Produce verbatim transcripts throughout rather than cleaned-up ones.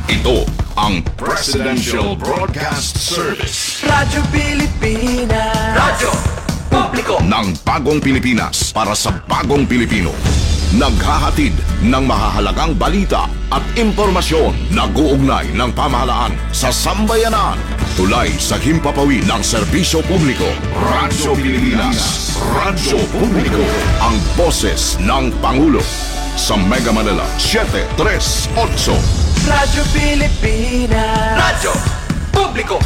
Ito ang Presidential Broadcast Service. Radyo Pilipinas. Radyo Publiko ng bagong Pilipinas para sa bagong Pilipino. Naghahatid ng mahahalagang balita at impormasyon na guugnay ng pamahalaan sa sambayanan. Tulay sa himpapawid ng serbisyo publiko. Radyo Pilipinas. Radyo Publiko. Ang boses ng Pangulo. Sa Mega Manila, seven three eight. Radyo Pilipinas. Radyo Publiko.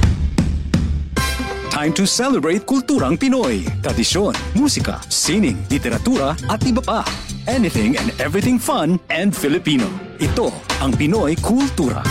Time to celebrate kulturang Pinoy. Tradisyon, musika, sining, literatura at iba pa. Anything and everything fun and Filipino. Ito ang Pinoy Kultura.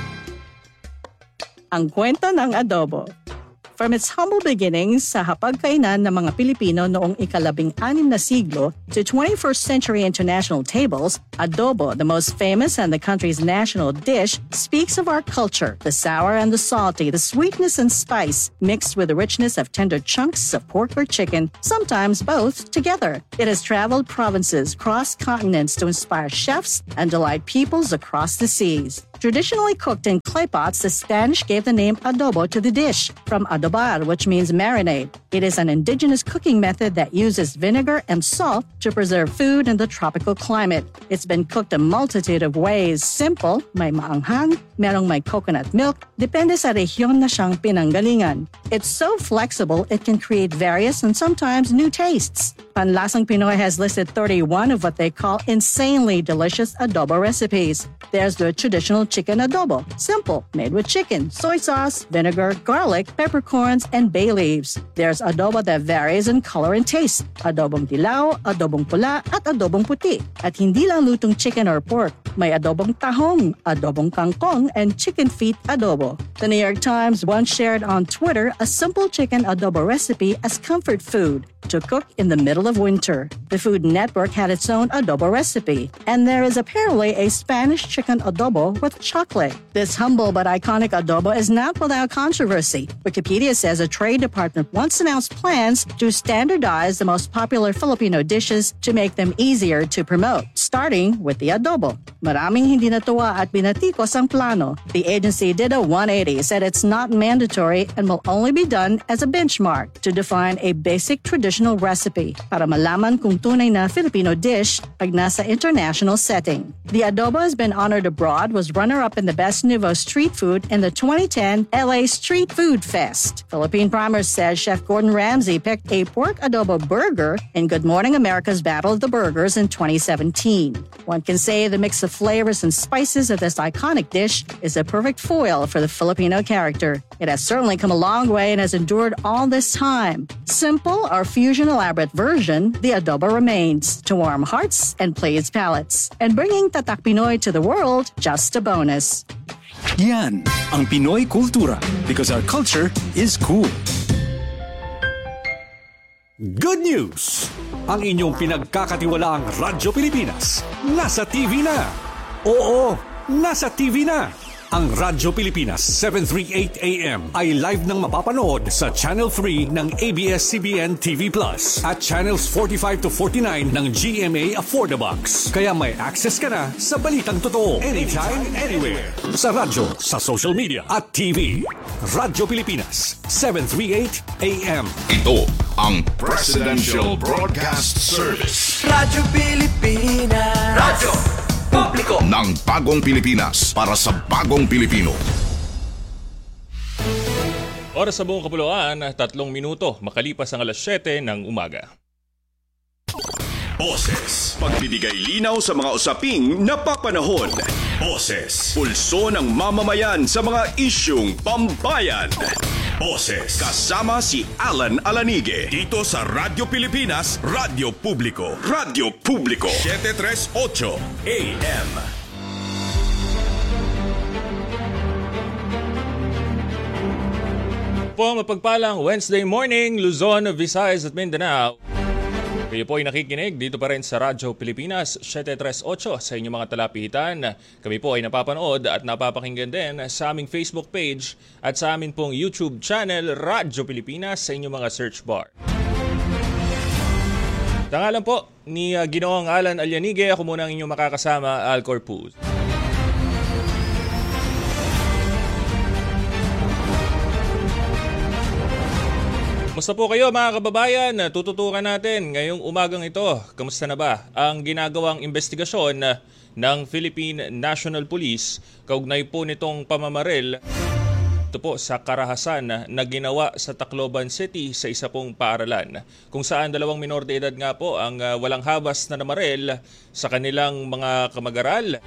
Ang kwento ng adobo. From its humble beginnings sa hapagkainan ng mga Pilipino noong ikalabing-anim na siglo to twenty-first century international tables, adobo, the most famous and the country's national dish, speaks of our culture, the sour and the salty, the sweetness and spice, mixed with the richness of tender chunks of pork or chicken, sometimes both together. It has traveled provinces, crossed continents to inspire chefs and delight peoples across the seas. Traditionally cooked in clay pots, the Spanish gave the name adobo to the dish, from adobar, which means marinade. It is an indigenous cooking method that uses vinegar and salt to preserve food in the tropical climate. It's been cooked a multitude of ways. Simple, may maanghang, merong may coconut milk, depende sa rehiyon na siyang pinanggalingan. It's so flexible, it can create various and sometimes new tastes. Panlasang Pinoy has listed thirty-one of what they call insanely delicious adobo recipes. There's the traditional chicken adobo, simple, made with chicken, soy sauce, vinegar, garlic, peppercorns, and bay leaves. There's adobo that varies in color and taste, adobong dilaw, adobong pula, at adobong puti. At hindi lang lutong chicken or pork, may adobong tahong, adobong kangkong, and chicken feet adobo. The New York Times once shared on Twitter a simple chicken adobo recipe as comfort food to cook in the middle of winter. The Food Network had its own adobo recipe, and there is apparently a Spanish chicken adobo with chocolate. This humble but iconic adobo is not without controversy. Wikipedia says a trade department once announced plans to standardize the most popular Filipino dishes to make them easier to promote, starting with the adobo. Maraming hindi natuwa at binatikos ang plano. The agency did a one eighty, said it's not mandatory and will only be done as a benchmark to define a basic traditional recipe para malaman kung tunay na Filipino dish pag nasa international setting. The adobo has been honored abroad, was runner-up in the Best Nouveau Street Food in the twenty ten L A Street Food Fest. Philippine Primer says Chef Gordon Ramsay picked a pork adobo burger in Good Morning America's Battle of the Burgers in twenty seventeen. One can say the mix of flavors and spices of this iconic dish is a perfect foil for the Filipino character. It has certainly come a long way and has endured all this time. Simple or fusion elaborate version, the adobo remains to warm hearts and please palates. And bringing Tatak Pinoy to the world, just a bonus. Yan ang Pinoy Kultura, because our culture is cool. Good news! Ang inyong pinagkakatiwalaang Radyo Pilipinas nasa T V na. Oo, nasa T V na. Ang Radyo Pilipinas seven thirty-eight A M ay live nang mapapanood sa Channel three ng A B S C B N T V Plus at Channels forty-five to forty-nine ng G M A Affordabox. Kaya may access ka na sa balitang totoo anytime, anywhere. Sa radyo, sa social media at T V. Radyo Pilipinas seven thirty-eight A M. Ito ang Presidential Broadcast Service. Radyo Pilipinas. Radyo Publiko ng bagong Pilipinas para sa bagong Pilipino. Oras sa buong kapuluan, tatlong minuto makalipas ang alas siyete ng umaga. Boses, pagbibigay linaw sa mga usaping napapanahon. Boses, pulso ng mamamayan sa mga isyung pambayan. Boses, kasama si Alan Alanige dito sa Radyo Pilipinas, Radyo Publiko. Radyo Publiko, seven thirty-eight A M. Po, mapagpalang Wednesday morning, Luzon, Visayas at Mindanao. Kayo po ay nakikinig dito pa rin sa Radyo Pilipinas, seven thirty-eight sa inyong mga talapitan. Kami po ay napapanood at napapakinggan din sa aming Facebook page at sa aming pong YouTube channel, Radyo Pilipinas, sa inyong mga search bar. Tangalan po ni uh, Ginoong Alan Alianige, ako muna ang inyong makakasama, Al Corpuz. Kamusta po kayo mga kababayan? Tututukan natin ngayong umagang ito. Kamusta na ba ang ginagawang investigasyon ng Philippine National Police kaugnay po nitong pamamaril ito po sa karahasan na ginawa sa Tacloban City sa isa pong paaralan kung saan dalawang minor de edad nga po ang uh, walang habas na namaril sa kanilang mga kamag-aral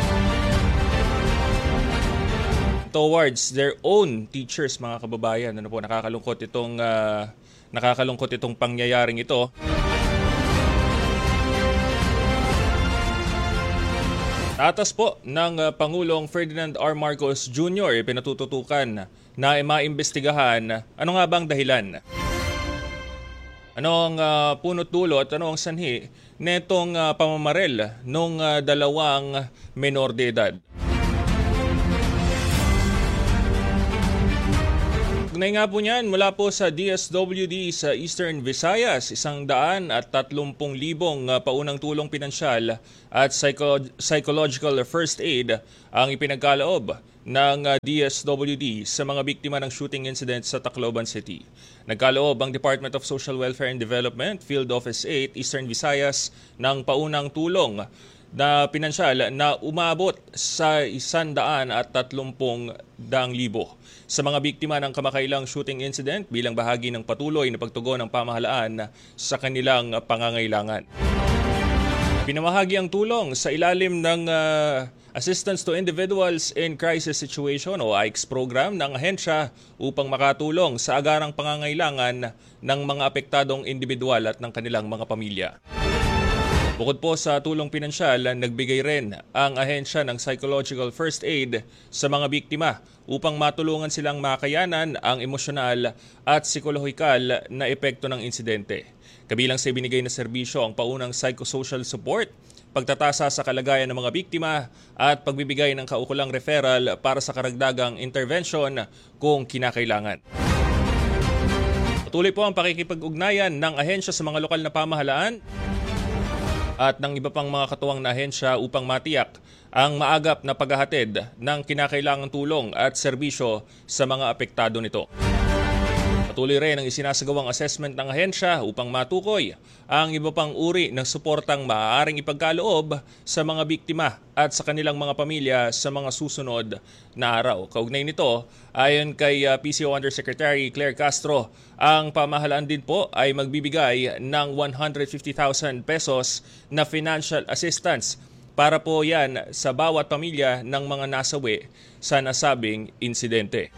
towards their own teachers, mga kababayan. Ano po, nakakalungkot itong uh, nakakalungkot itong pangyayaring ito. Tatas po ng uh, Pangulong Ferdinand R. Marcos Junior pinatututukan na maimbestigahan ano nga bang dahilan. Ano ang uh, punot dulo at ano ang sanhi netong uh, pamamaril ng uh, dalawang menor de edad. Ugnay nga po niyan mula po sa D S W D sa Eastern Visayas, isang daan at tatlumpung libong uh, paunang tulong pinansyal at psycho- psychological first aid ang ipinagkaloob ng uh, D S W D sa mga biktima ng shooting incident sa Tacloban City. Nagkaloob ang Department of Social Welfare and Development, Field Office eight, Eastern Visayas ng paunang tulong na pinansyal na umabot sa isandaan at tatlumpung daang libo sa mga biktima ng kamakailang shooting incident bilang bahagi ng patuloy na pagtugon ng pamahalaan sa kanilang pangangailangan. Pinamahagi ang tulong sa ilalim ng uh, Assistance to Individuals in Crisis Situation o A I C S program ng ahensya upang makatulong sa agarang pangangailangan ng mga apektadong individual at ng kanilang mga pamilya. Bukod po sa tulong pinansyal, nagbigay rin ang ahensya ng psychological first aid sa mga biktima upang matulungan silang makayanan ang emosyonal at psikolohikal na epekto ng insidente. Kabilang sa ibinigay na serbisyo ang paunang psychosocial support, pagtatasa sa kalagayan ng mga biktima at pagbibigay ng kaukulang referral para sa karagdagang intervention kung kinakailangan. Patuloy po ang pakikipag-ugnayan ng ahensya sa mga lokal na pamahalaan at ng iba pang mga katuwang na ahensya upang matiyak ang maagap na paghahatid ng kinakailangang tulong at serbisyo sa mga apektado nito. Patuloy rin ang isinasagawang assessment ng ahensya upang matukoy ang iba pang uri ng suportang maaaring ipagkaloob sa mga biktima at sa kanilang mga pamilya sa mga susunod na araw. Kaugnay nito, ayon kay uh, P C O Undersecretary Claire Castro, ang pamahalaan din po ay magbibigay ng one hundred fifty thousand pesos na financial assistance para po yan sa bawat pamilya ng mga nasawi sa nasabing insidente.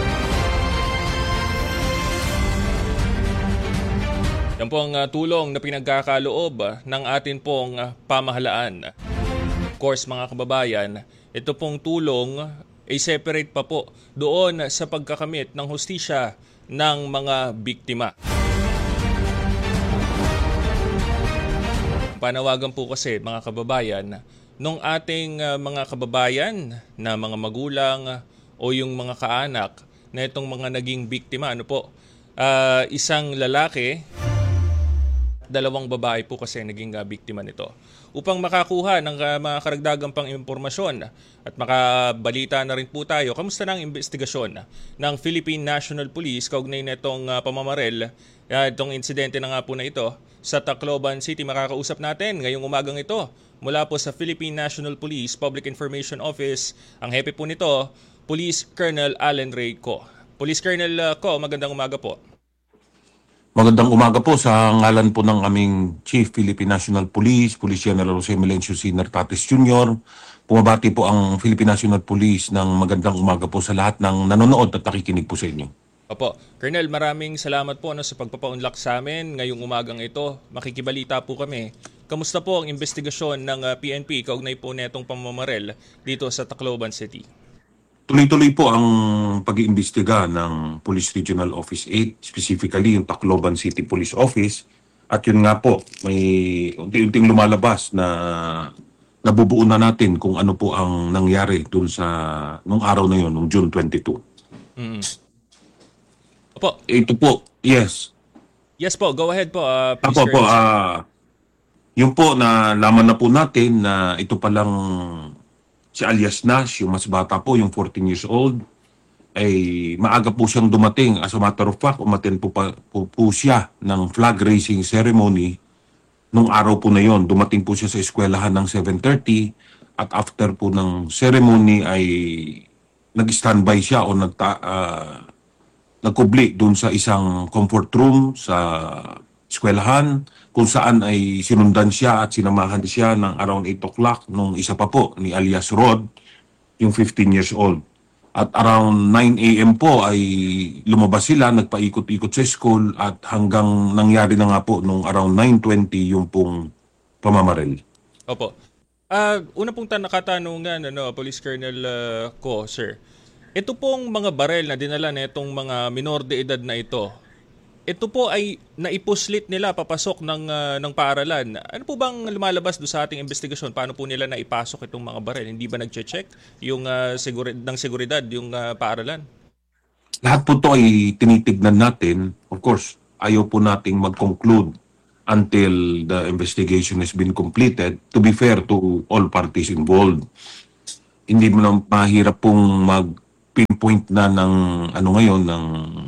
Yan po ang uh, tulong na pinagkakaloob ng atin pong uh, pamahalaan. Of course, mga kababayan, ito pong tulong ay separate pa po doon sa pagkakamit ng hustisya ng mga biktima. Panawagan po kasi, mga kababayan, nung ating uh, mga kababayan na mga magulang o yung mga kaanak na itong mga naging biktima, ano po, uh, isang lalaki, dalawang babae po kasi naging uh, biktima nito. Upang makakuha ng uh, mga karagdagang pang impormasyon at makabalita na rin po tayo, kamusta na ang investigasyon ng Philippine National Police kaugnay na itong uh, pamamaril, uh, itong insidente na nga po na ito sa Tacloban City. Makakausap natin ngayong umagang ito mula po sa Philippine National Police Public Information Office. Ang hepe po nito, Police Colonel Allen Ray Co. Police Colonel uh, Co, magandang umaga po. Magandang umaga po sa ngalan po ng aming Chief Philippine National Police, Police General Jose Melencio C. Nartates Junior Pumabati po ang Philippine National Police ng magandang umaga po sa lahat ng nanonood at nakikinig po sa inyo. Opo. Colonel, maraming salamat po no, sa pagpapaunlak sa amin ngayong umagang ito. Makikibalita po kami. Kamusta po ang investigasyon ng uh, P N P kaugnay po netong pamamaril dito sa Tacloban City? Tuloy-tuloy po ang pag-iimbestiga ng Police Regional Office eight, specifically yung Tacloban City Police Office. At yun nga po, may unti-unting lumalabas na nabubuo na natin kung ano po ang nangyari dun sa nung araw na yun, nung June twenty-two. Mm. Opo. Ito po, yes. Yes po, go ahead po. Uh, please, Ako po, uh, yun po na laman na po natin na ito palang si alias Nash, yung mas bata po, yung fourteen years old, ay maaga po siyang dumating. As a matter of fact, umaten po, pa, po, po siya ng flag raising ceremony nung araw po na yon. Dumating po siya sa eskwelahan ng seven thirty at after po ng ceremony ay nag-standby siya o nagta, uh, nagkubli dun sa isang comfort room sa eskwelahan kung saan ay sinundan siya at sinamahan siya ng around eight o'clock nung isa pa po ni alias Rod, yung fifteen years old. At around nine a.m. po ay lumabas sila, nagpaikot-ikot sa school at hanggang nangyari na nga po nung around nine twenty yung pong pamamaril. Opo. Uh, una pong tan- nakatanungan, ano, Police Colonel uh, ko, sir. Ito pong mga barel na dinala na itong mga minor de edad na ito, ito po ay naipuslit nila papasok ng, uh, ng paaralan. Ano po bang lumalabas do sa ating investigasyon? Paano po nila naipasok itong mga barel? Hindi ba nag-check yung uh, seguri- ng seguridad, yung uh, paaralan? Lahat po ito ay tinitignan natin. Of course, ayaw po nating mag-conclude until the investigation has been completed, to be fair to all parties involved. Hindi mo na mahirap pong mag-pinpoint na ng ano ngayon, ng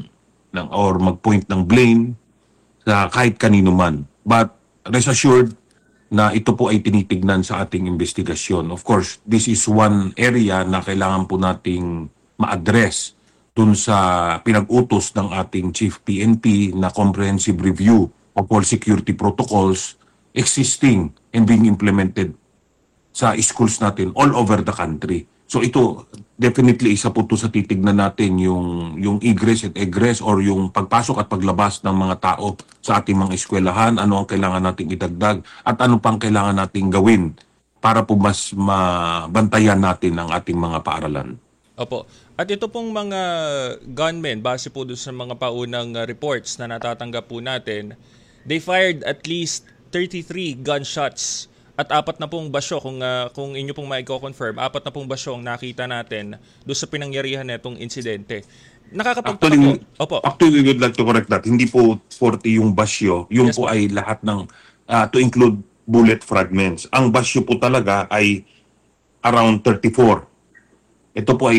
ng or mag-point ng blame sa kahit kanino man. But rest assured na ito po ay tinitignan sa ating investigasyon. Of course, this is one area na kailangan po nating ma-address dun sa pinag-utos ng ating Chief P N P na comprehensive review of all security protocols existing and being implemented sa schools natin all over the country. So ito, definitely isa po ito sa titignan natin yung, yung egress at egress or yung pagpasok at paglabas ng mga tao sa ating mga eskwelahan, ano ang kailangan nating idagdag at ano pang kailangan nating gawin para po mas mabantayan natin ang ating mga paaralan. Opo. At ito pong mga gunmen, base po doon sa mga paunang uh, reports na natatanggap po natin, they fired at least thirty-three gunshots. At apat na pong basyo, kung, uh, kung inyo pong maiko-confirm, apat na pong basyo ang nakita natin doon sa pinangyarihan na itong insidente. Nakakapagtaka po. Opo. Actually, we would like to correct that. Hindi po forty yung basyo. Yung yes, po, po ay lahat ng, uh, to include bullet fragments. Ang basyo po talaga ay around thirty-four. Ito po ay,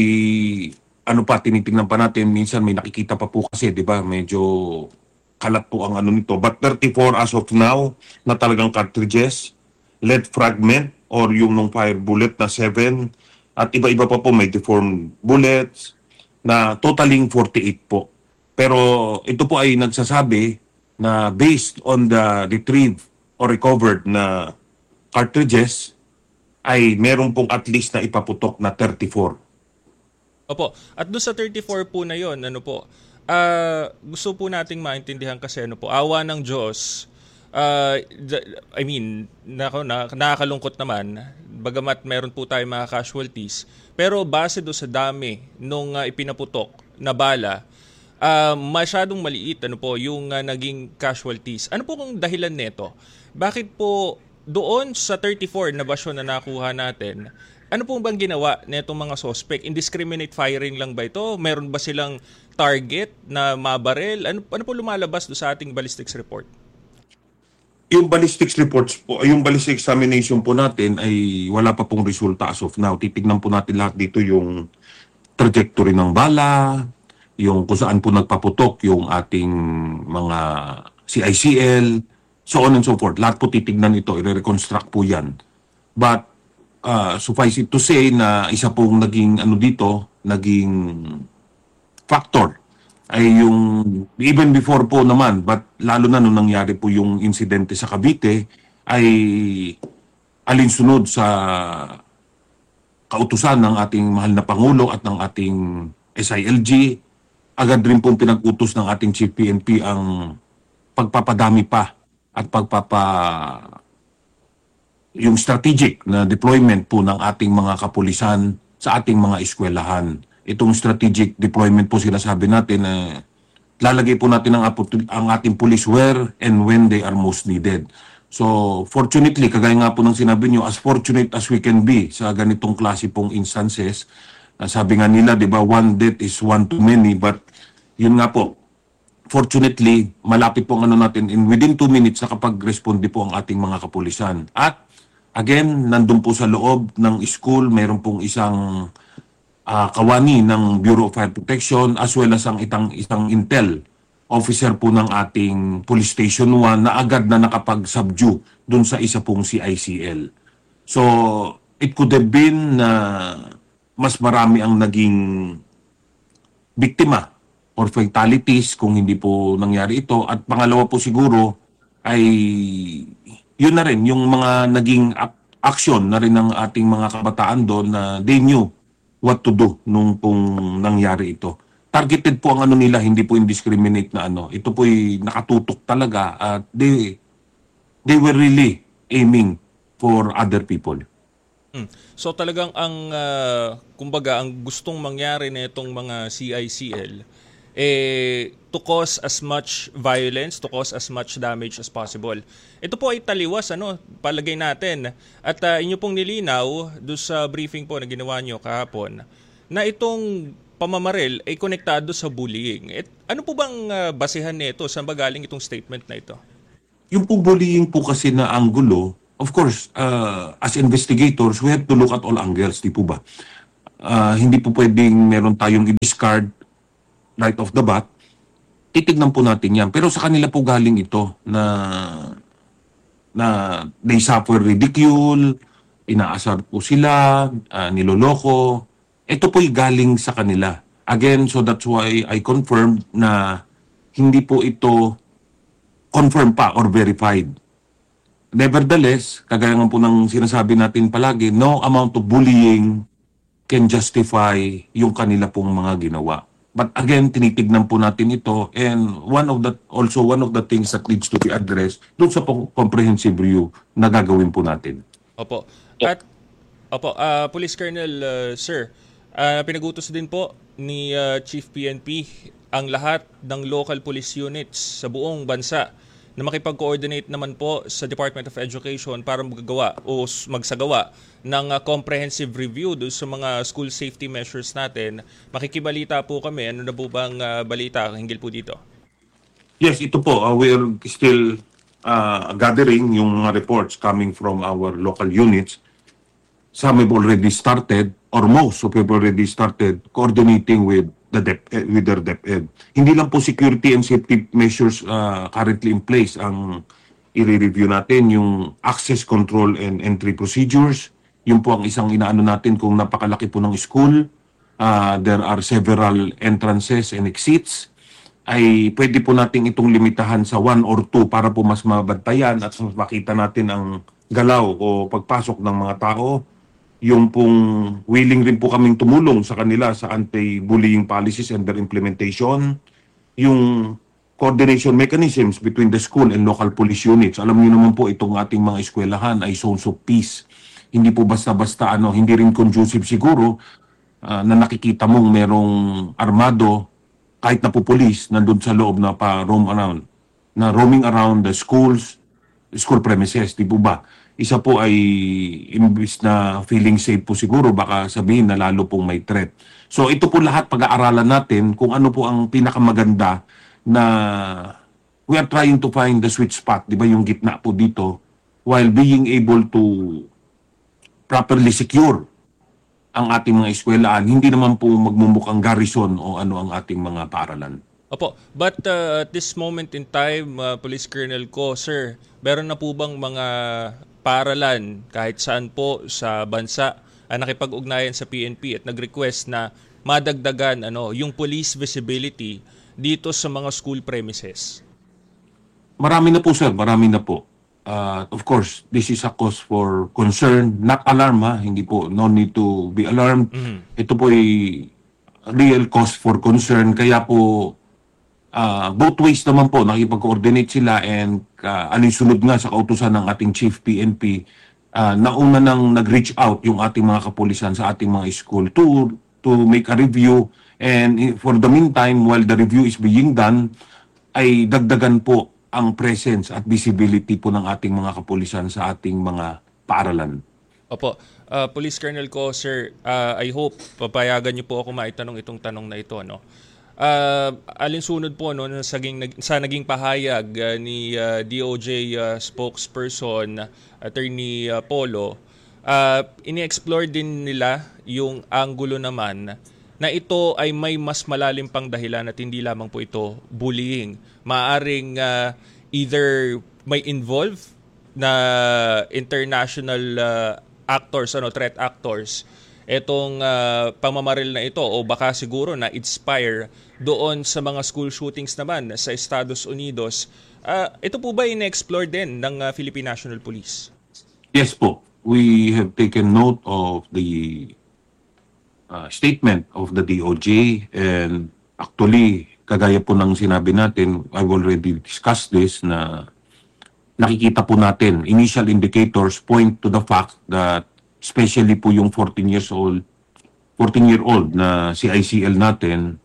ano pa, tinitingnan pa natin. Minsan may nakikita pa po kasi, di ba, medyo kalat po ang ano nito. But thirty-four as of now, na talagang cartridges, lead fragment or yung nung fire bullet na seven at iba-iba pa po may deformed bullets na totaling forty-eight po. Pero ito po ay nagsasabi na based on the retrieved or recovered na cartridges ay meron pong at least na ipaputok na thirty-four. Opo. At doon sa thirty-four po na yon, ano po, uh, gusto po nating maintindihan kasi ano po, awa ng Diyos. Uh, I mean, nako, na, nakakalungkot naman, bagamat meron po tayo mga casualties. Pero base do sa dami nung uh, ipinaputok na bala, uh, masyadong maliit ano po, yung uh, naging casualties. Ano po kung dahilan nito? Bakit po doon sa thirty-four na basyo na nakuha natin, ano po bang ginawa netong mga suspect? Indiscriminate firing lang ba ito? Meron ba silang target na mabarel? Ano, ano po lumalabas do sa ating ballistics report? Yung ballistics reports po, yung ballistic examination po natin ay wala pa pong resulta as of now. Titignan po natin lahat dito yung trajectory ng bala, yung kung saan po nagpaputok yung ating mga C I C L, so on and so forth. Lahat po titignan ito, i-reconstruct po yan. But uh, suffice it to say na isa pong naging ano dito, naging factor ay yung even before po naman, but lalo na nung nangyari po yung insidente sa Cavite ay alinsunod sa kautusan ng ating mahal na Pangulo at ng ating S I L G. Agad rin pong pinag-utos ng ating Chief P N P ang pagpapadami pa at pagpapa yung strategic na deployment po ng ating mga kapulisan sa ating mga eskwelahan. Itong strategic deployment po sinasabi natin na uh, lalagay po natin ang, ang ating police where and when they are most needed. So fortunately, kagaya nga po ng sinabi nyo, as fortunate as we can be sa ganitong klase pong instances, uh, sabi nga nila, di ba, one death is one too many, but yun nga po, fortunately, malapit po ang ano natin, in within two minutes nakapag-responde po ang ating mga kapulisan. At again, nandun po sa loob ng school, mayroon pong isang uh, kawani ng Bureau of Fire Protection as well as ang itang isang intel officer po ng ating Police Station one na agad na nakapag-subdue dun sa isa pong C I C L. So, it could have been na uh, mas marami ang naging biktima or fatalities kung hindi po nangyari ito. At pangalawa po siguro ay yun na rin, yung mga naging action na rin ng ating mga kabataan doon na they knew what to do nung pong nangyari ito. Targeted po ang ano nila, hindi po indiscriminate na ano. Ito po'y nakatutok talaga at they, they were really aiming for other people. Hmm. So talagang ang, uh, kumbaga, ang gustong mangyari na itong mga C I C L, eh, to cause as much violence, to cause as much damage as possible. Ito po ay taliwas, ano, palagay natin. At uh, inyo pong nilinaw doon sa briefing po na ginawa nyo kahapon, na itong pamamaril ay konektado sa bullying. Et, ano po bang uh, basehan nito? Saan ba galing itong statement na ito? Yung po bullying po kasi na anggulo, of course, uh, as investigators, we have to look at all angles, di po ba? Uh, hindi po pwedeng meron tayong i-discard right off the bat. Titignan po natin yan. Pero sa kanila po galing ito na na they suffer ridicule, inaasar po sila, uh, niloloko. Ito po'y galing sa kanila. Again, so that's why I confirm na hindi po ito confirmed pa or verified. Nevertheless, kagaya nga po ng sinasabi natin palagi, no amount of bullying can justify yung kanila pong mga ginawa. But again, tinitignan po natin ito and one of the also one of the things that needs to be addressed doon sa comprehensive review na gagawin po natin. Opo. At opo, uh, Police Colonel uh, Sir, uh, pinag-utos din po ni uh, Chief P N P ang lahat ng local police units sa buong bansa na makipag-coordinate naman po sa Department of Education para magagawa o magsagawa ng uh, comprehensive review doon sa mga school safety measures natin. Makikibalita po kami. Ano na po bang uh, balita hinggil po dito? Yes, ito po. Uh, we're still uh, gathering yung mga reports coming from our local units. Some have already started or most have already started coordinating with the DepEd, with their DepEd. Hindi lang po security and safety measures uh, currently in place ang i-review natin, yung access control and entry procedures. Yung po ang isang inaano natin kung napakalaki po ng school. Uh, there are several entrances and exits. Ay pwede po natin itong limitahan sa one or two para po mas mabantayan at mas makita natin ang galaw o pagpasok ng mga tao. Yung pong willing rin po kaming tumulong sa kanila sa anti-bullying policies and their implementation. Yung coordination mechanisms between the school and local police units. Alam niyo naman po itong ating mga eskwelahan ay zones of peace. Hindi po basta-basta ano, hindi rin conducive siguro uh, na nakikita mong merong armado kahit na po police nandun sa loob na pa roam around, na roaming around the schools, school premises, di po ba? Isa po ay imbis na feeling safe po siguro, baka sabihin na lalo pong may threat. So ito po lahat pag-aaralan natin kung ano po ang pinakamaganda na we are trying to find the sweet spot, di ba yung gitna po dito, while being able to properly secure ang ating mga eskwelahan, hindi naman po magmumukhang garrison o ano ang ating mga paaralan. Opo, but uh, at this moment in time, uh, Police Colonel ko, sir, meron na po bang mga paaralan kahit saan po sa bansa ang nakipag-ugnayan sa P N P at nag-request na madagdagan ano, yung police visibility dito sa mga school premises? Marami na po sir, marami na po. Uh, of course, this is a cause for concern, not alarm ha, hindi po, no need to be alarmed. Mm-hmm. Ito po ay real cause for concern, kaya po uh, both ways naman po, nakipag-coordinate sila and uh, alinsunod nga sa kautusan ng ating Chief P N P, uh, nauna nang nag-reach out yung ating mga kapulisan sa ating mga school to, to make a review, and for the meantime, while the review is being done, ay dagdagan po ang presence at visibility po ng ating mga kapulisan sa ating mga paaralan. Opo. Uh, Police Colonel ko, sir, uh, I hope papayagan niyo po ako maitanong itong tanong na ito. No? Uh, alinsunod po no, sa, naging, sa naging pahayag uh, ni uh, D O J uh, spokesperson, Attorney uh, Polo, uh, ini-explore din nila yung angulo naman na ito ay may mas malalim pang dahilan at hindi lamang po ito bullying. Maaring uh, either may involve na international uh, actors, ano, threat actors, itong uh, pamamaril na ito o baka siguro na inspire doon sa mga school shootings naman sa Estados Unidos. Uh, ito po ba in-explore din ng uh, Philippine National Police? Yes po. We have taken note of the uh, statement of the D O J, and actually, kagaya po ng sinabi natin, I've already discussed this, na nakikita po natin, initial indicators point to the fact that especially po yung fourteen years old, fourteen-year-old na si I C L natin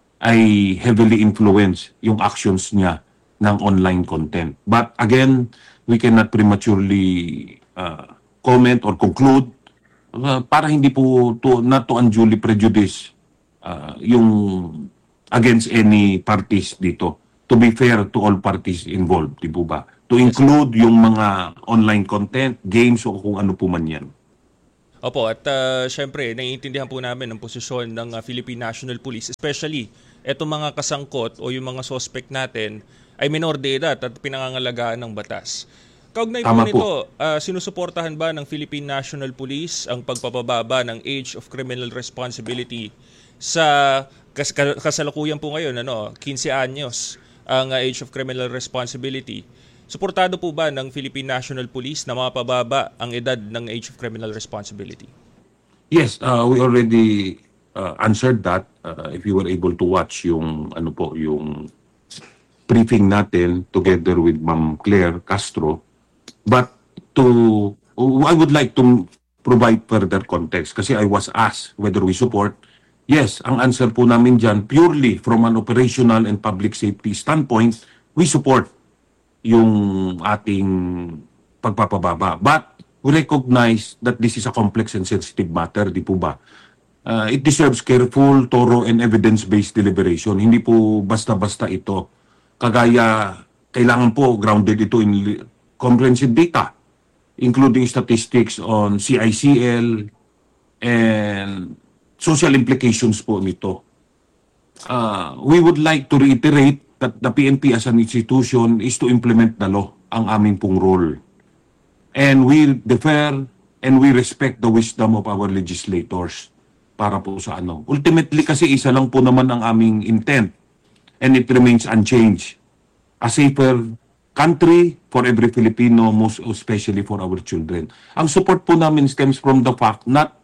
ay heavily influenced yung actions niya ng online content. But again, we cannot prematurely uh, comment or conclude uh, para hindi po to, not to unduly prejudice uh, yung against any parties dito. To be fair to all parties involved, di po ba? To include yung mga online content, games o kung ano po man yan. Opo, at uh, syempre, naiintindihan po namin ang posisyon ng uh, Philippine National Police, especially etong mga kasangkot o yung mga suspect natin ay minor de edad at pinangangalagaan ng batas. Kaugnay po nito, uh, sinusuportahan ba ng Philippine National Police ang pagpapababa ng age of criminal responsibility sa kas kasalukuyan po ngayon, ano, fifteen anyos ang uh, age of criminal responsibility? Suportado po ba ng Philippine National Police na mapababa ang edad ng age of criminal responsibility? Yes, uh, we already uh, answered that. Uh, if you were able to watch yung ano po, yung briefing natin together with Ma'am Claire Castro. But to, I would like to provide further context kasi I was asked whether we support. Yes, ang answer po namin dyan, purely from an operational and public safety standpoint, we support yung ating pagpapababa. But we recognize that this is a complex and sensitive matter, di po ba? Uh, it deserves careful, thorough, and evidence-based deliberation. Hindi po basta-basta ito. Kagaya, kailangan po grounded ito in comprehensive data, including statistics on C I C L and social implications po nito. Uh, we would like to reiterate that the P N P as an institution is to implement the law, ang aming pong role. And we defer and we respect the wisdom of our legislators para po sa ano. Ultimately kasi isa lang po naman ang aming intent and it remains unchanged. A safer country for every Filipino, most especially for our children. Ang support po namin stems from the fact not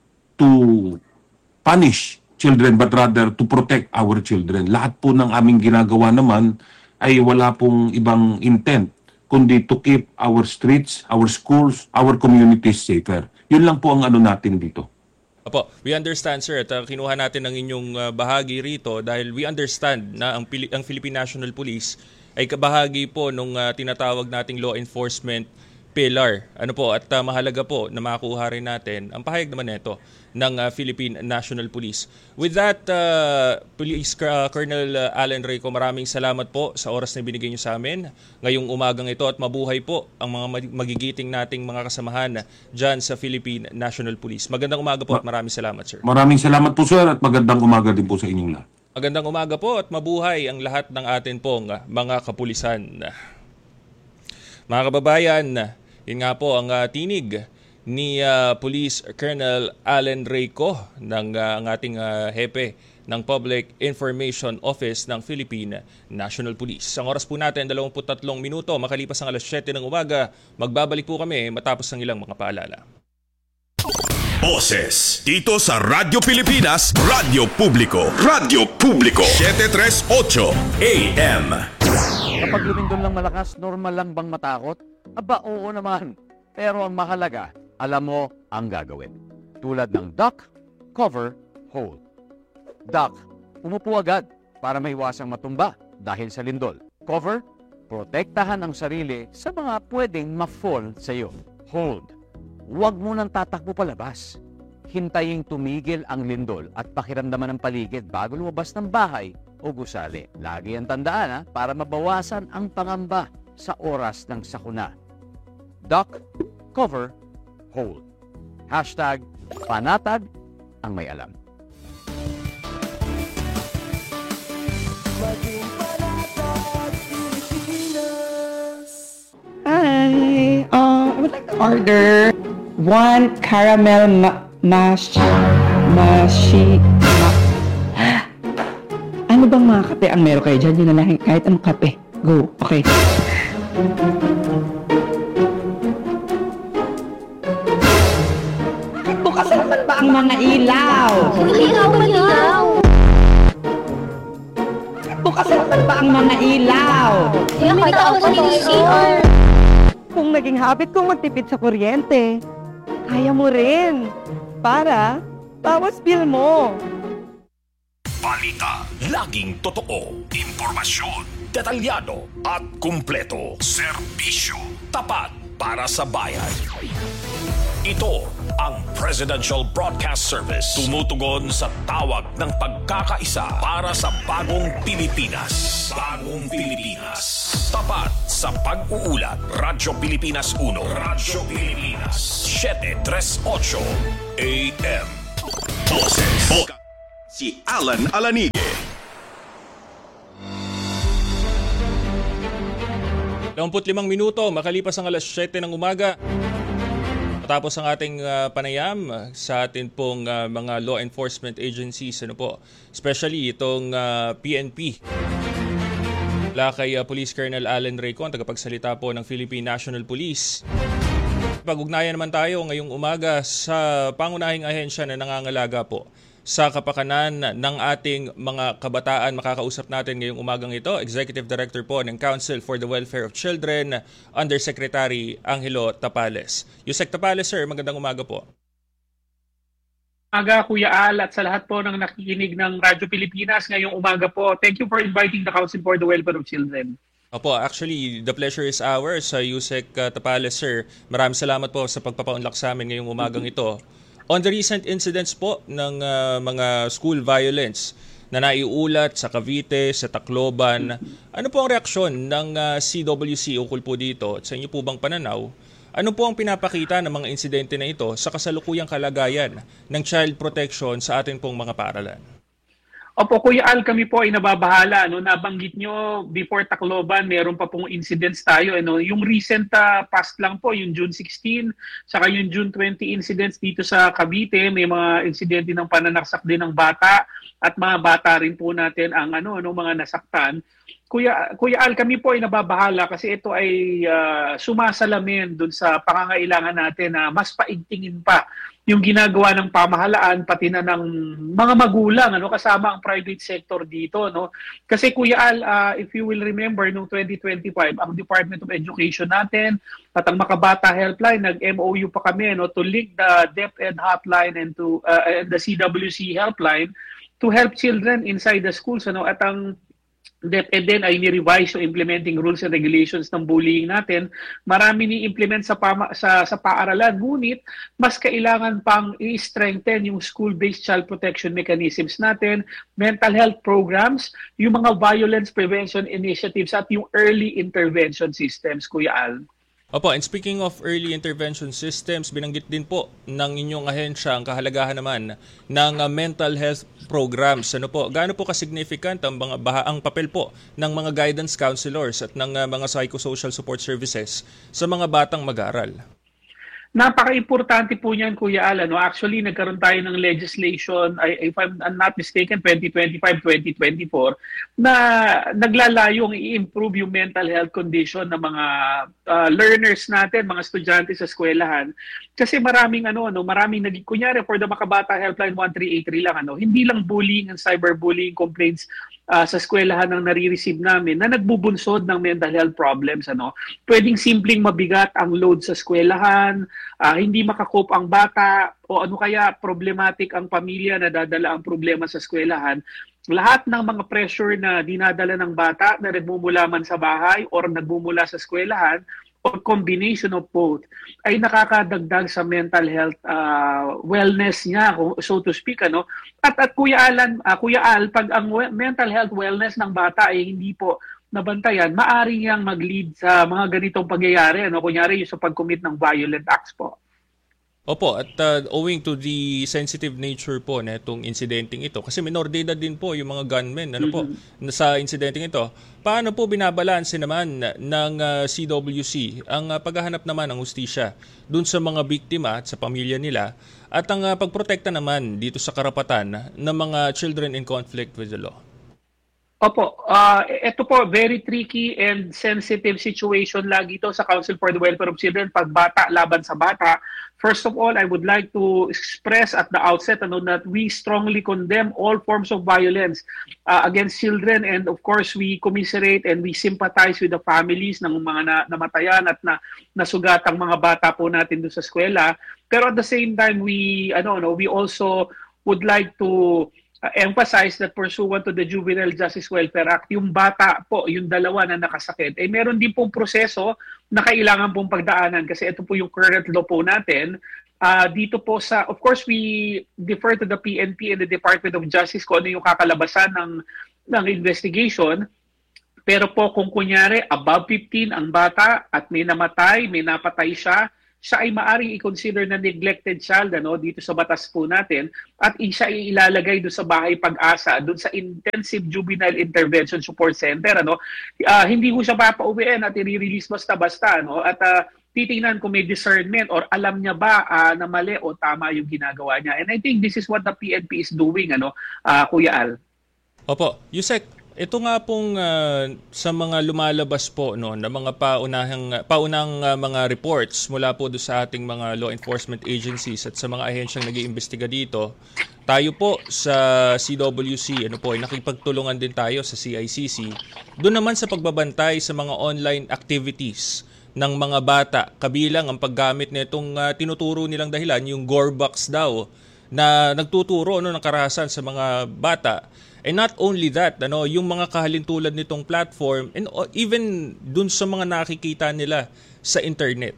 to punish children but rather to protect our children. Lahat po ng aming ginagawa naman ay wala pong ibang intent kundi to keep our streets, our schools, our communities safer. Yun lang po ang ano natin dito. Opo, we understand, sir, at uh, kinuha natin ang inyong uh, bahagi rito dahil we understand na ang, Pili- ang Philippine National Police ay kabahagi po nung uh, tinatawag nating law enforcement pillar. Ano po, at uh, mahalaga po na makuha rin natin ang pahayag naman nito ng uh, Philippine National Police. With that, uh, Police uh, Colonel uh, Allen Reyco, maraming salamat po sa oras na binigay niyo sa amin ngayong umagang ito at mabuhay po ang mga magigiting nating mga kasamahan dyan sa Philippine National Police. Magandang umaga po at maraming salamat, sir. Maraming salamat po, sir, at magandang umaga din po sa inyong lahat. Magandang umaga po at mabuhay ang lahat ng atin pong mga kapulisan. Mga kababayan, yun nga po ang uh, tinig ni uh, Police Colonel Allen Reyco ng uh, ang ating uh, hepe ng Public Information Office ng Philippine National Police. Ang oras po natin, dalawampu't tatlong minuto, makalipas ang alas siyete ng umaga, magbabalik po kami matapos ng ilang mga paalala. Boses dito sa Radyo Pilipinas, Radyo Publiko, Radyo Publiko, seven thirty-eight A M. Kapag lumindol lang malakas, normal lang bang matakot? Aba, oo naman. Pero ang mahalaga, alam mo ang gagawin. Tulad ng duck, cover, hold. Duck, umupo agad para maiwasang matumba dahil sa lindol. Cover, protektahan ang sarili sa mga pwedeng ma-fall sa iyo. Hold, huwag mo nang tatakbo palabas. Hintayin tumigil ang lindol at pakiramdaman ng paligid bago lumabas ng bahay o gusali. Lagi ang tandaan ha, para mabawasan ang pangamba sa oras ng sakuna. Duck, cover, hold. Hashtag panatag ang may alam. Hi, uh, I would like to order one caramel ma- mash, mashi, ma- ano bang mga kape ang meron kayo dyan? Yun na lang, kahit anong kape. Go, okay. Bakit bukas naman ba ang mga ilaw? Hindi ako maligaw. Bukas naman ba ang mga ilaw? Hindi ako sa C R. Kung naging habit kong magtipid sa kuryente, kaya mo rin. Para, bawas bill mo. Balita, laging totoo. Impormasyon, detalyado at kumpleto. Serbisyo, tapat para sa bayan. Ito ang Presidential Broadcast Service. Tumutugon sa tawag ng pagkakaisa para sa bagong Pilipinas. Bagong Pilipinas. Tapat sa pag-uulat. Radyo Pilipinas uno. Radyo Pilipinas. seven thirty-eight A M. Boses. Si Alan Alanigue. dalawampu't limang minuto, makalipas ang alas siyete ng umaga. Matapos ang ating uh, panayam uh, sa atin pong uh, mga law enforcement agencies, ano po, especially itong uh, P N P. Mula kay uh, Police Colonel Alan Raycon, tagapagsalita po ng Philippine National Police. Pag-ugnayan naman tayo ngayong umaga sa pangunahing ahensya na nangangalaga po sa kapakanan ng ating mga kabataan. Makakausap natin ngayong umagang ito, Executive Director po ng Council for the Welfare of Children, Undersecretary Angelo Tapales. Yusek Tapales, sir, magandang umaga po. Umaga, Kuya Al, at sa lahat po ng nakikinig ng Radyo Pilipinas ngayong umaga po. Thank you for inviting the Council for the Welfare of Children. Opo, actually, the pleasure is ours, uh, Yusek uh, Tapales, sir. Maraming salamat po sa pagpapaunlak sa amin ngayong umagang ito. On the recent incidents po ng uh, mga school violence na naiulat sa Cavite, sa Tacloban, ano po ang reaksyon ng uh, C W C ukol po dito at sa inyo po bang pananaw? Ano po ang pinapakita ng mga insidente na ito sa kasalukuyang kalagayan ng child protection sa atin pong mga paaralan? Opo, Kuya Al, kami po ay nababahala. No? Nabanggit nyo, before Tacloban, meron pa pong incidents tayo. Ano? Yung recent uh, past lang po, yung June sixteen, saka yung June twenty incidents dito sa Cavite, may mga insidente ng pananaksak din ng bata at mga bata rin po natin ang ano, ano mga nasaktan. Kuya, Kuya Al, kami po ay nababahala kasi ito ay uh, sumasalamin dun sa pangangailangan natin na mas paigtingin pa yung ginagawa ng pamahalaan pati na ng mga magulang, ano, kasama ang private sector dito, no? Kasi Kuya Al, uh, if you will remember noong twenty twenty-five, ang Department of Education natin at ang Makabata Helpline, nag-M O U pa kami, no, to link the DepEd hotline and to uh, and the C W C helpline to help children inside the schools, ano? At ang DepEd din ay ni-revise yung implementing rules and regulations ng bullying natin. Marami ni-implement sa, pama, sa, sa paaralan, ngunit mas kailangan pang i-strengthen yung school-based child protection mechanisms natin, mental health programs, yung mga violence prevention initiatives at yung early intervention systems, Kuya Al. Opo, and speaking of early intervention systems, binanggit din po ng inyong ahensya ang kahalagahan naman ng uh, mental health programs. Ano po, gaano po ka-significant ang, mga, baha, ang papel po ng mga guidance counselors at ng uh, mga psychosocial support services sa mga batang mag-aaral? Napaka-importante po niyan, Kuya Al. No? Actually, nagkaroon tayo ng legislation, if I'm not mistaken, twenty twenty-five twenty twenty-four, na naglalayong i-improve yung mental health condition ng mga uh, learners natin, mga estudyante sa eskwelahan. Kasi maraming, ano, ano, maraming naging, kunyari, for the Makabata Helpline one three eight three lang, ano, hindi lang bullying and cyberbullying complaints Uh, sa eskwelahan ang nare-receive namin na nagbubunsod ng mental health problems. Ano? Pwedeng simpleng mabigat ang load sa eskwelahan, uh, hindi makakope ang bata, o ano kaya problematic ang pamilya na dadala ang problema sa eskwelahan. Lahat ng mga pressure na dinadala ng bata na nagmumula man sa bahay or nagmumula sa eskwelahan, or combination of both, ay nakakadagdag sa mental health uh, wellness niya, so to speak, ano. At at Kuya Alan, uh, Kuya Al, pag ang we- mental health wellness ng bata ay hindi po nabantayan, maaari niyang mag-lead sa mga ganitong pangyayari, ano, kunyari yung sa pag-commit ng violent acts po. Opo, at uh, owing to the sensitive nature po na itong insidenteng ito, kasi minor de edad din po yung mga gunmen ano po, Mhm. sa insidenteng ito, paano po binabalanse naman ng uh, C W C ang uh, paghahanap naman ng hustisya dun sa mga biktima at sa pamilya nila at ang uh, pagprotekta naman dito sa karapatan ng mga children in conflict with the law? Opo, uh, ito po, very tricky and sensitive situation lagi ito sa Council for the Welfare of Children pag bata laban sa bata. First of all, I would like to express at the outset ano, that we strongly condemn all forms of violence uh, against children, and of course, we commiserate and we sympathize with the families ng mga na, namatayan at na, nasugatang mga bata po natin doon sa eskwela. Pero at the same time, we, ano, no, we also would like to Uh, emphasize that pursuant to the Juvenile Justice Welfare Act, yung bata po, yung dalawa na nakasakit, eh meron din pong proseso na kailangan pong pagdaanan kasi ito po yung current law po natin. Uh, dito po sa, of course, we defer to the P N P and the Department of Justice kung ano yung kakalabasan ng, ng investigation. Pero po kung kunyari above fifteen ang bata at may namatay, may napatay siya, siya ay maaring i-consider na neglected child ano, dito sa batas po natin at siya ay ilalagay doon sa Bahay Pag-asa, doon sa Intensive Juvenile Intervention Support Center. Ano. Uh, hindi ko siya papauwiin at i-release basta-basta. Ano, at uh, titingnan kung may discernment or alam niya ba uh, na mali o tama yung ginagawa niya. And I think this is what the P N P is doing, ano, uh, Kuya Al. Opo, Yusek, ito nga pong uh, sa mga lumalabas po no na mga paunahang paunang uh, mga reports mula po do sa ating mga law enforcement agencies at sa mga ahensyang nag-iimbestiga dito, tayo po sa C W C ano po ay nakipagtulungan din tayo sa C I C C doon naman sa pagbabantay sa mga online activities ng mga bata, kabilang ang paggamit nitong uh, tinuturo nilang dahilan yung Gore Box daw na nagtuturo no ng karahasan sa mga bata. And not only that, ano, yung mga kahalintulad nitong platform and even dun sa mga nakikita nila sa internet.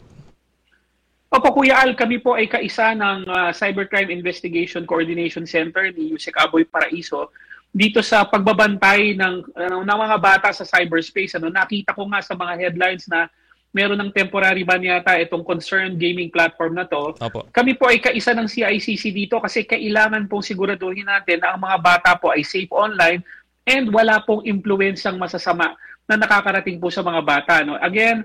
Opo, Kuya Al, kami po ay kaisa ng uh, Cybercrime Investigation Coordination Center ni Yusek Aboy Paraiso. Dito sa pagbabantay ng, uh, ng mga bata sa cyberspace, ano, nakita ko nga sa mga headlines na meron ng temporary ban yata itong concerned gaming platform na to. Opo. Kami po ay kaisa ng C I C C dito kasi kailangan pong siguraduhin natin na ang mga bata po ay safe online and wala pong impluwensyang masasama na nakakarating po sa mga bata. No? Again,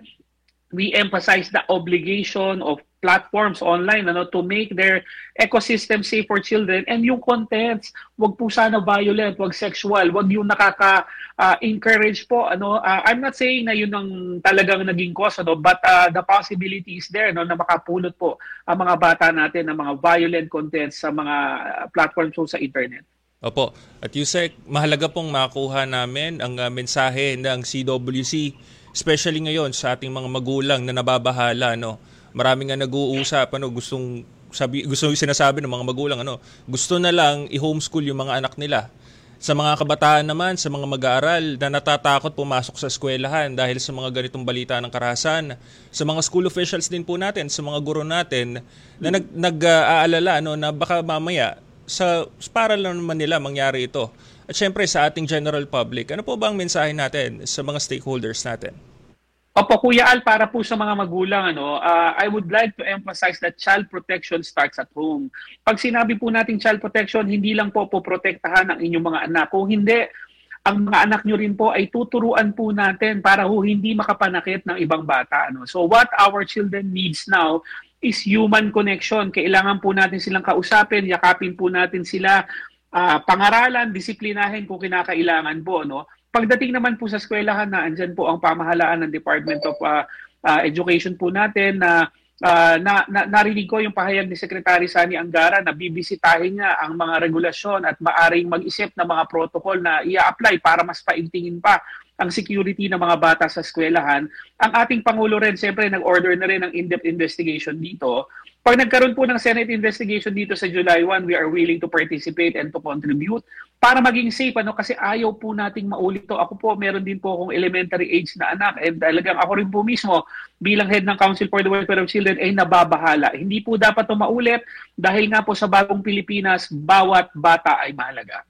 we emphasize the obligation of platforms online ano, to make their ecosystem safe for children, and yung contents, wag po sana violent, wag sexual, wag yung nakaka-encourage uh, po. Ano, uh, I'm not saying na yun ang talagang naging cause, ano, but uh, the possibility is there no, na makapulot po ang mga bata natin ng mga violent contents sa mga platforms po sa internet. Opo. At Yusek, mahalaga pong makuha namin ang uh, mensahe ng C W C, especially ngayon sa ating mga magulang na nababahala, no. Maraming nga nag-uusap, ano, gustong sabi, gusto sinasabi ng mga magulang, ano, gusto na lang i-homeschool yung mga anak nila. Sa mga kabataan naman, sa mga mag-aaral na natatakot pumasok sa eskwelahan dahil sa mga ganitong balita ng karahasan, sa mga school officials din po natin, sa mga guro natin na nag, nag-aalala ano, na baka mamaya sa para lang naman nila mangyari ito. At syempre sa ating general public, ano po ba ang mensahe natin sa mga stakeholders natin? Opo, Kuya Al, para po sa mga magulang, ano, uh, I would like to emphasize that child protection starts at home. Pag sinabi po natin child protection, hindi lang po po protektahan ang inyong mga anak. Kung hindi, ang mga anak nyo rin po ay tuturuan po natin para ho hindi makapanakit ng ibang bata. Ano. So what our children needs now is human connection. Kailangan po natin silang kausapin, yakapin po natin sila, uh, pangaralan, disiplinahin kung kinakailangan po, no? Pagdating naman po sa eskwelahan na andyan po ang pamahalaan ng Department of uh, uh, Education po natin na, uh, na, na narinig ko yung pahayag ni Secretary Sani Angara na bibisitahin niya ang mga regulasyon at maaring mag-isip ng mga protocol na i-apply para mas paintingin pa ang security ng mga bata sa eskwelahan. Ang ating Pangulo rin, siyempre, nag-order na rin ng in-depth investigation dito. Pag nagkaroon po ng Senate investigation dito sa July first, we are willing to participate and to contribute para maging safe. Ano? Kasi ayaw po nating maulit to. Ako po, meron din po akong elementary age na anak. And talagang ako rin po mismo, bilang head ng Council for the Welfare of Children, ay nababahala. Hindi po dapat ito maulit dahil nga po sa bagong Pilipinas, bawat bata ay mahalaga.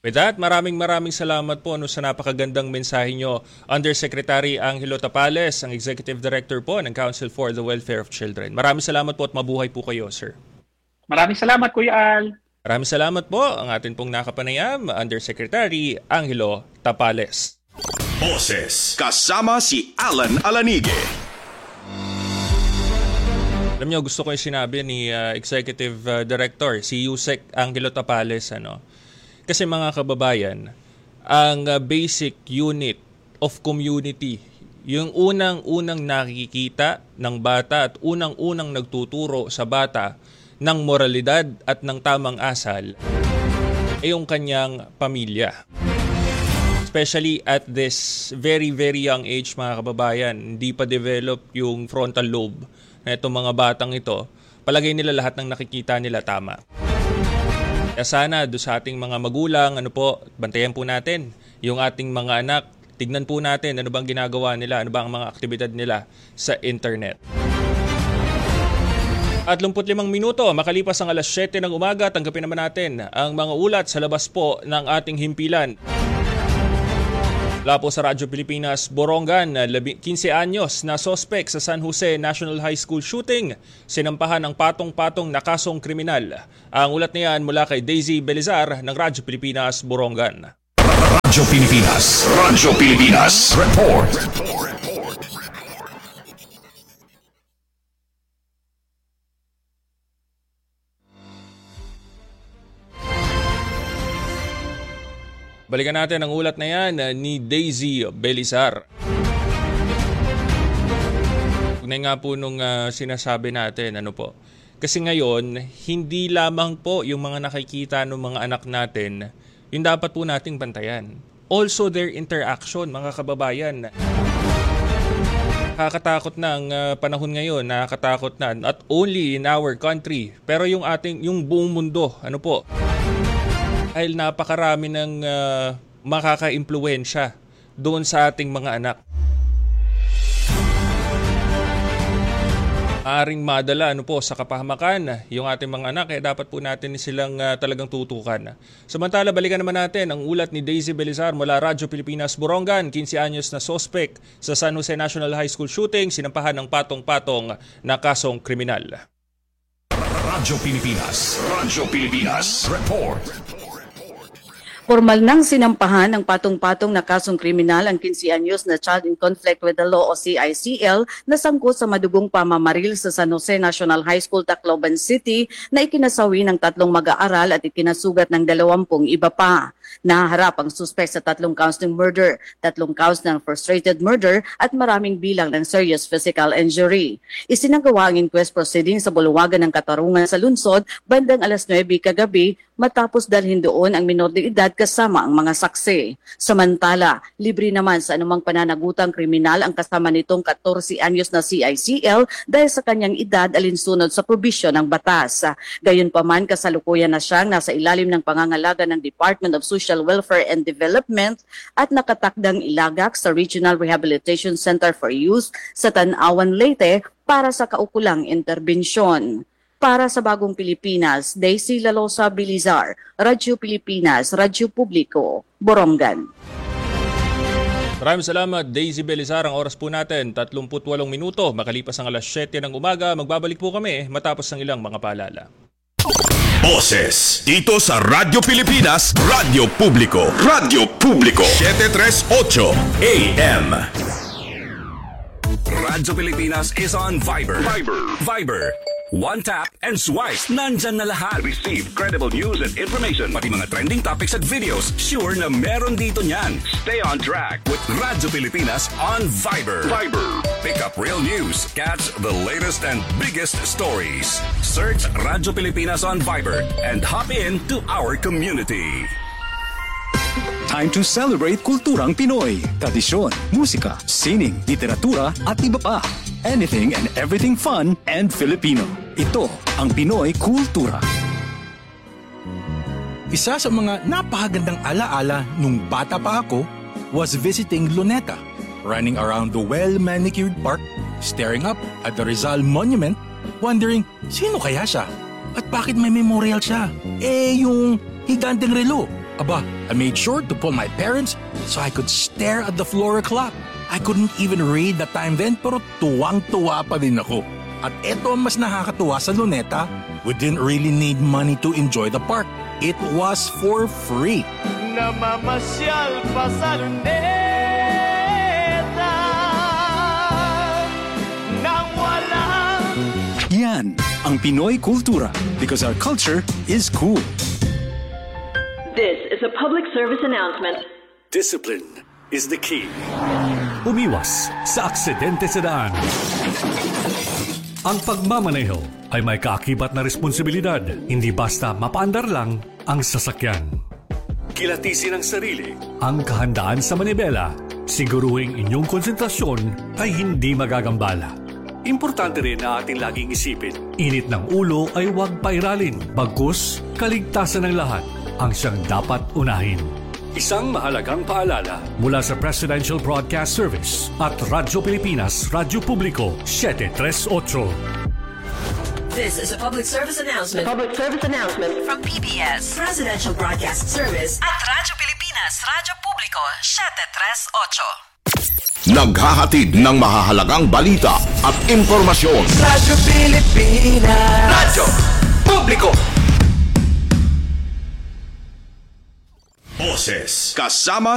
With that, maraming maraming salamat po no, sa napakagandang mensahe nyo. Undersecretary Angelo Tapales, ang Executive Director po ng Council for the Welfare of Children. Maraming salamat po at mabuhay po kayo, sir. Maraming salamat, Kuya Al. Maraming salamat po ang atin pong nakapanayam, Undersecretary Angelo Tapales. Boses kasama si Alan Alanige. Alam niyo, gusto ko yung sinabi ni uh, Executive uh, Director, si Yusek Angelo Tapales, ano, kasi mga kababayan, ang uh, basic unit of community, yung unang-unang nakikita ng bata at unang-unang nagtuturo sa bata ng moralidad at ng tamang asal, ay yung kanyang pamilya. Especially at this very, very young age, mga kababayan, hindi pa develop yung frontal lobe na itong mga batang ito, palagay nila lahat ng nakikita nila tama. Kaya sana do sa ating mga magulang, ano po, bantayan po natin yung ating mga anak. Tignan po natin ano bang ginagawa nila, ano bang mga aktibidad nila sa internet. At lumput limang minuto, makalipas ang alas siyete ng umaga, tanggapin naman natin ang mga ulat sa labas po ng ating himpilan. Mula po sa Radyo Pilipinas, Borongan, fifteen anyos na sospek sa San Jose National High School shooting, sinampahan ng patong-patong na kasong kriminal. Ang ulat niyan mula kay Daisy Belizar ng Radyo Pilipinas, Borongan. Radyo Pilipinas, Radyo Pilipinas, Report. Balikan natin ang ulat na yan uh, ni Daisy Belizar. Tunay nga po nung uh, sinasabi natin, ano po. Kasi ngayon, hindi lamang po yung mga nakikita ng mga anak natin, yung dapat po nating bantayan. Also their interaction, mga kababayan. Nakakatakot na ang uh, panahon ngayon, nakakatakot na. Not only in our country, pero yung ating, yung buong mundo, ano po. Dahil napakarami ng uh, makaka-impluwensya doon sa ating mga anak. Maaring madala ano po, sa kapahamakan yung ating mga anak, kaya dapat po natin silang uh, talagang tutukan. Samantala, balikan naman natin ang ulat ni Daisy Belizar mula Radyo Pilipinas, Borongan. fifteen anyos na sospek sa San Jose National High School shooting, sinampahan ng patong-patong na kasong kriminal. Radyo Pilipinas, Radyo Pilipinas, Report. Formal nang sinampahan ng patong-patong na kasong kriminal ang fifteen anyos na child in conflict with the law o C I C L na sangkot sa madugong pamamaril sa San Jose National High School, Tacloban City na ikinasawi ng tatlong mag-aaral at ikinasugat ng dalawampung iba pa. Nahaharap ang suspect sa tatlong counts ng murder, tatlong counts ng frustrated murder at maraming bilang ng serious physical injury. Isinagawa ang inquest proceeding sa bulwagan ng Katarungan sa lungsod bandang alas nuwebe kagabi matapos dalhin doon ang minor de edad kasama ang mga saksi. Samantala, libre naman sa anumang pananagutang kriminal ang kasama nitong fourteen anyos na C I C L dahil sa kanyang edad alinsunod sa probisyon ng batas. Gayunpaman, kasalukuyan na siyang nasa ilalim ng pangangalaga ng Department of Social Welfare and Development at nakatakdang ilagak sa Regional Rehabilitation Center for Youth sa Tanawan, Leyte para sa kaukulang interbensyon. Para sa Bagong Pilipinas, Daisy Lalosa Belizar, Radyo Pilipinas, Radyo Publiko, Borongan. Maraming salamat, Daisy Belizar. Ang oras po natin, thirty-eight minuto. Makalipas ang alas siyete ng umaga, magbabalik po kami matapos ng ilang mga paalala. Boses dito sa Radyo Pilipinas, Radyo Publiko, Radyo Publiko, seven thirty-eight A M. Radyo Pilipinas is on Viber. Viber. Viber. One tap and swipe. Nandyan na lahat. Receive credible news and information. Pati mga trending topics at videos. Sure na meron dito niyan. Stay on track with Radyo Pilipinas on Viber. Viber. Pick up real news. Catch the latest and biggest stories. Search Radyo Pilipinas on Viber and hop in to our community. Time to celebrate kulturang Pinoy. Tradisyon, musika, sining, literatura at iba pa. Anything and everything fun and Filipino. Ito ang Pinoy Kultura. Isa sa mga napakagandang alaala nung bata pa ako was visiting Luneta, running around the well-manicured park, staring up at the Rizal Monument, wondering sino kaya siya at bakit may memorial siya. Eh yung higanteng relo Aba, I made sure to pull my parents so I could stare at the floor clock. I couldn't even read the time then pero tuwang-tuwa pa din ako. At eto ang mas nakakatuwa sa Luneta, we didn't really need money to enjoy the park. It was for free. Namamasyal pa sa Luneta nang walang Yan ang Pinoy kultura because our culture is cool. This is a public service announcement. Discipline is the key. Umiwas sa aksidente sa daan. Ang pagmamaneho ay may kaakibat na responsibilidad, hindi basta mapaandar lang ang sasakyan. Kilatisin ang sarili, ang kahandaan sa manibela, siguruhing inyong konsentrasyon ay hindi magagambala. Importante rin na ating laging isipin, init ng ulo ay huwag pairalin, bagkus kaligtasan ng lahat ang siyang dapat unahin. Isang mahalagang paalala mula sa Presidential Broadcast Service at Radyo Pilipinas, Radyo Publiko, seven three eight. This is a public service announcement. Public service announcement From P B S, Presidential Broadcast Service at Radyo Pilipinas, Radyo Publiko, seven three eight. Naghahatid ng mahahalagang balita at impormasyon. Radyo Pilipinas, Radyo Publiko. Boses kasama